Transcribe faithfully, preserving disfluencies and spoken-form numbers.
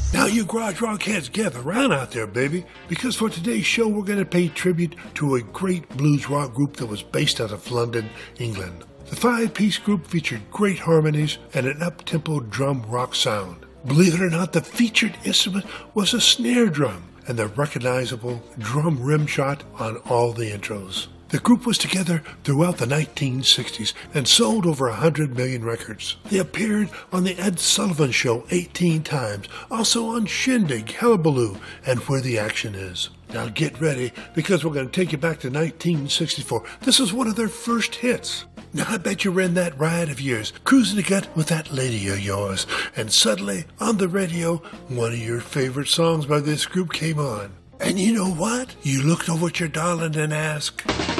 Now you garage rock heads, gather around out there, baby, because for today's show we're going to pay tribute to a great blues rock group that was based out of London, England. The five-piece group featured great harmonies and an up-tempo drum rock sound. Believe it or not, the featured instrument was a snare drum and the recognizable drum rim shot on all the intros. The group was together throughout the nineteen sixties and sold over one hundred million records. They appeared on The Ed Sullivan Show eighteen times, also on Shindig, Hullabaloo, and Where the Action Is. Now get ready, because we're going to take you back to nineteen sixty-four. This was one of their first hits. Now I bet you were in that ride of yours, cruising to get with that lady of yours, and suddenly, on the radio, one of your favorite songs by this group came on. And you know what? You looked over at your darling and asked,